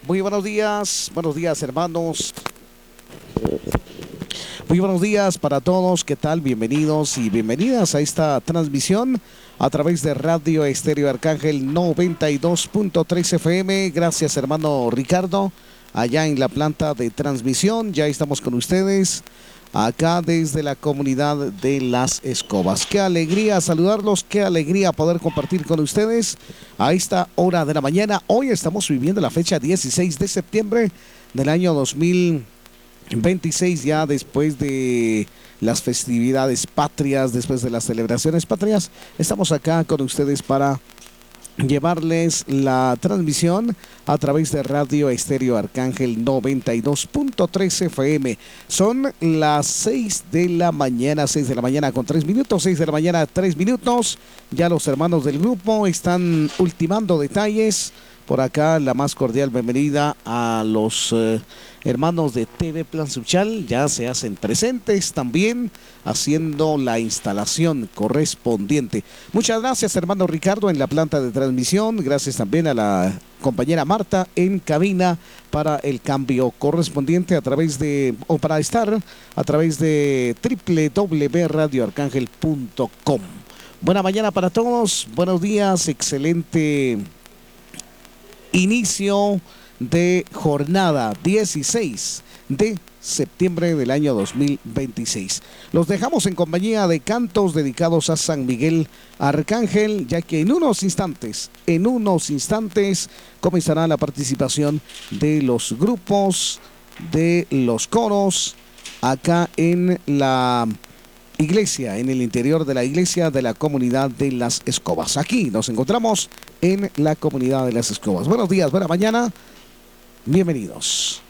Muy buenos días hermanos. Muy buenos días para todos, ¿qué tal? Bienvenidos y bienvenidas a esta transmisión a través de Radio Estéreo Arcángel 92.3 FM. Gracias hermano Ricardo, allá en la planta de transmisión. Ya estamos con ustedes acá desde la comunidad de Las Escobas. Qué alegría saludarlos, qué alegría poder compartir con ustedes a esta hora de la mañana. Hoy estamos viviendo la fecha 16 de septiembre del año 2026, ya después de las festividades patrias, después de las celebraciones patrias. Estamos acá con ustedes para llevarles la transmisión a través de Radio Estéreo Arcángel 92.3 FM. Son las 6 de la mañana, 6 de la mañana con 3 minutos, 6 de la mañana 3 minutos. Ya los hermanos del grupo están ultimando detalles. Por acá la más cordial bienvenida a los hermanos de TV Plan Suchal. Ya se hacen presentes también haciendo la instalación correspondiente. Muchas gracias hermano Ricardo en la planta de transmisión. Gracias también a la compañera Marta en cabina para el cambio correspondiente a través de, o para estar a través de www.radioarcangel.com. Buena mañana para todos, buenos días, excelente inicio de jornada 16 de septiembre del año 2026. Los dejamos en compañía de cantos dedicados a San Miguel Arcángel, ya que en unos instantes comenzará la participación de los grupos, de los coros, acá en la iglesia, en el interior de la iglesia de la comunidad de Las Escobas. Aquí nos encontramos en la comunidad de Las Escobas. Buenos días, buena mañana, bienvenidos.